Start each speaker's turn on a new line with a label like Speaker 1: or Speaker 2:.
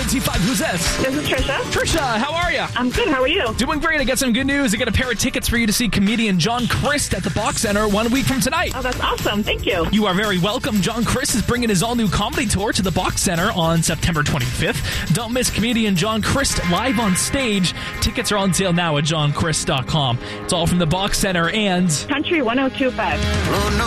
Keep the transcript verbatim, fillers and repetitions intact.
Speaker 1: ninety-five, who's this?
Speaker 2: This is Trisha.
Speaker 1: Trisha, how are you?
Speaker 2: I'm good. How are you?
Speaker 1: Doing great. I got some good news. I got a pair of tickets for you to see comedian John Crist at the Box Center one week from tonight.
Speaker 2: Oh, that's awesome. Thank you.
Speaker 1: You are very welcome. John Crist is bringing his all-new comedy tour to the Box Center on September twenty-fifth. Don't miss comedian John Crist live on stage. Tickets are on sale now at john crist dot com. It's all from the Box Center and
Speaker 2: Country one oh two point five.
Speaker 3: Oh, no.